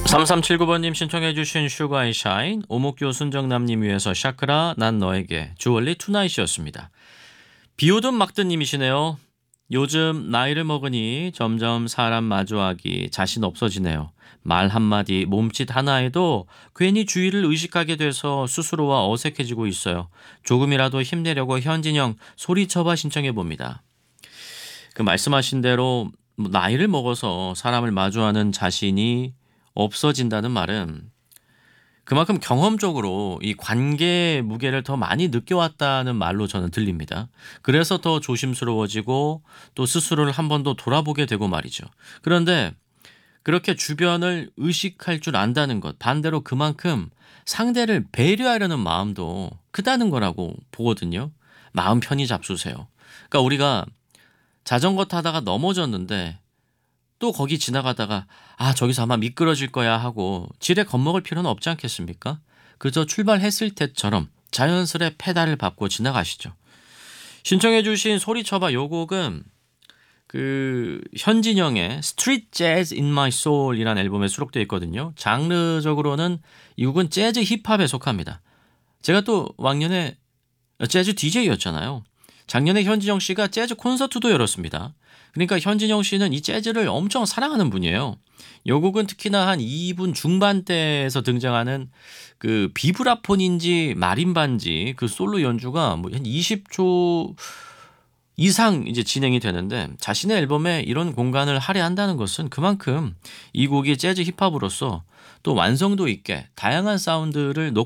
3379번님 신청해 주신 슈가 앤 샤인, 오목교 순정남님 위해서 샤크라 난 너에게, 주얼리 투나잇이었습니다. 비오든 막든님이시네요. 요즘 나이를 먹으니 점점 사람 마주하기 자신 없어지네요. 말 한마디, 몸짓 하나에도 괜히 주의를 의식하게 돼서 스스로와 어색해지고 있어요. 조금이라도 힘내려고 현진영 소리쳐봐 신청해 봅니다. 그 말씀하신 대로 나이를 먹어서 사람을 마주하는 자신이 없어진다는 말은 그만큼 경험적으로 이 관계의 무게를 더 많이 느껴왔다는 말로 저는 들립니다. 그래서 더 조심스러워지고 또 스스로를 한 번 더 돌아보게 되고 말이죠. 그런데 그렇게 주변을 의식할 줄 안다는 것, 반대로 그만큼 상대를 배려하려는 마음도 크다는 거라고 보거든요. 마음 편히 잡수세요. 그러니까 우리가 자전거 타다가 넘어졌는데 또 거기 지나가다가 저기서 아마 미끄러질 거야 하고 지레 겁먹을 필요는 없지 않겠습니까? 그저 출발했을 때처럼 자연스레 페달을 밟고 지나가시죠. 신청해 주신 소리쳐봐 요 곡은 그 현진영의 Street Jazz in My Soul 이라는 앨범에 수록되어 있거든요. 장르적으로는 이 곡은 재즈 힙합에 속합니다. 제가 또 왕년에 재즈 DJ였잖아요. 작년에 현진영 씨가 재즈 콘서트도 열었습니다. 그러니까 현진영 씨는 이 재즈를 엄청 사랑하는 분이에요. 이 곡은 특히나 한 2분 중반대에서 등장하는 그 비브라폰인지 마림반지 그 솔로 연주가 뭐 한 20초 이상 이제 진행이 되는데 자신의 앨범에 이런 공간을 할애한다는 것은 그만큼 이 곡이 재즈 힙합으로서 또 완성도 있게 다양한 사운드를